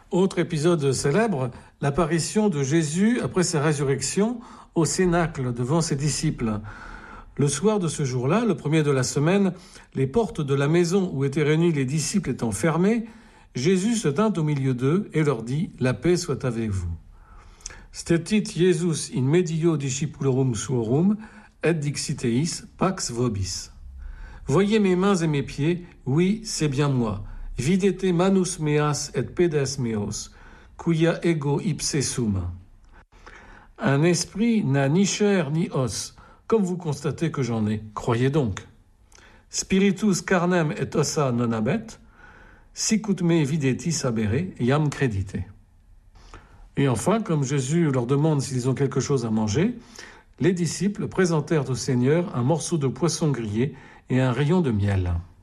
Autre épisode célèbre, l'apparition de Jésus après sa résurrection au Cénacle devant ses disciples. Le soir de ce jour-là, le premier de la semaine, les portes de la maison où étaient réunis les disciples étant fermées, Jésus se tint au milieu d'eux et leur dit « La paix soit avec vous ». Stetit Jesus in medio discipulorum suorum et dixiteis pax vobis. Voyez mes mains et mes pieds, oui, c'est bien moi. Videte manus meas et pedes meos, quia ego ipse sum. Un esprit n'a ni chair ni os, comme vous constatez que j'en ai. Croyez donc. Spiritus carnem et ossa non habet, sicut me videtis habere, iam credite. Et enfin, comme Jésus leur demande s'ils ont quelque chose à manger, les disciples présentèrent au Seigneur un morceau de poisson grillé et un rayon de miel.